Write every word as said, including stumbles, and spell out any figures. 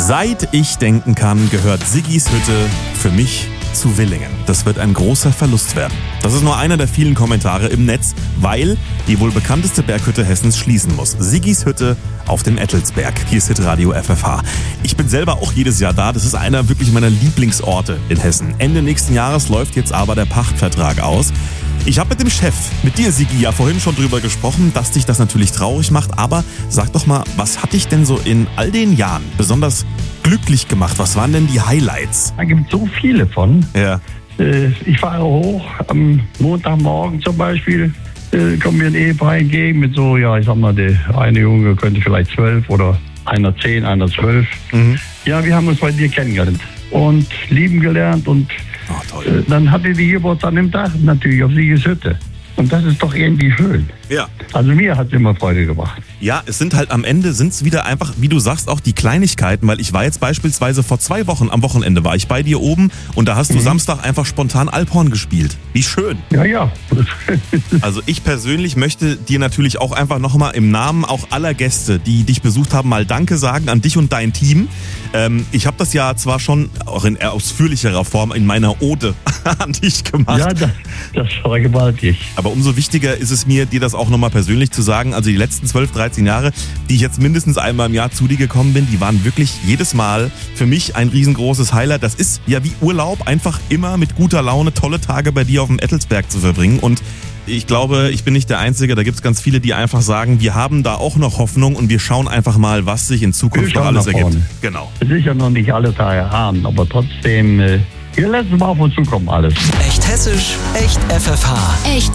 Seit ich denken kann, gehört Siggis Hütte für mich zu Willingen. Das wird ein großer Verlust werden. Das ist nur einer der vielen Kommentare im Netz, weil die wohl bekannteste Berghütte Hessens schließen muss. Siggis Hütte auf dem Ettelsberg. Hier ist Hitradio F F H. Ich bin selber auch jedes Jahr da. Das ist einer wirklich meiner Lieblingsorte in Hessen. Ende nächsten Jahres läuft jetzt aber der Pachtvertrag aus. Ich habe mit dem Chef, mit dir Siggi, ja vorhin schon drüber gesprochen, dass dich das natürlich traurig macht. Aber sag doch mal, was hat dich denn so in all den Jahren besonders glücklich gemacht? Was waren denn die Highlights? Da gibt es so viele von. Ja. Ich fahre hoch am Montagmorgen zum Beispiel. Kommt mir ein Ehepaar entgegen mit so, ja, ich sag mal, der eine Junge könnte vielleicht zwölf oder einer zehn, einer zwölf. Mhm. Ja, wir haben uns bei dir kennengelernt und lieben gelernt und oh, toll. Äh, dann hatte die Geburtstag an dem Tag natürlich auf Siggis Hütte. Und das ist doch irgendwie schön. Ja. Also mir hat es immer Freude gemacht. Ja, es sind halt am Ende, sind es wieder einfach, wie du sagst, auch die Kleinigkeiten, weil ich war jetzt beispielsweise vor zwei Wochen, am Wochenende war ich bei dir oben und da hast du mhm. Samstag einfach spontan Alphorn gespielt. Wie schön. Ja, ja. Also ich persönlich möchte dir natürlich auch einfach nochmal im Namen auch aller Gäste, die dich besucht haben, mal Danke sagen an dich und dein Team. Ähm, ich habe das ja zwar schon auch in eher ausführlicherer Form in meiner Ode an dich gemacht. Ja, das, das war gewaltig. Aber umso wichtiger ist es mir, dir das auch nochmal persönlich zu sagen. Also die letzten zwölf, dreizehn Jahre, die ich jetzt mindestens einmal im Jahr zu dir gekommen bin, die waren wirklich jedes Mal für mich ein riesengroßes Highlight. Das ist ja wie Urlaub, einfach immer mit guter Laune tolle Tage bei dir auf dem Ettelsberg zu verbringen. Und ich glaube, ich bin nicht der Einzige, da gibt es ganz viele, die einfach sagen, wir haben da auch noch Hoffnung und wir schauen einfach mal, was sich in Zukunft noch alles ergibt. Genau. Es ist ja noch nicht alle Tage Abend, aber trotzdem, äh, wir lassen mal auf uns zukommen alles. Echt hessisch, echt F F H. Echt